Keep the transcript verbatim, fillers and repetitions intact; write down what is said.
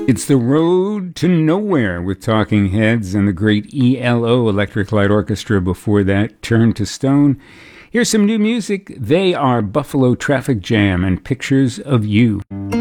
It's The Road to Nowhere with Talking Heads and the great E L O, Electric Light Orchestra. Before that, Turn to Stone. Here's some new music. They are Buffalo Traffic Jam and Pictures of You.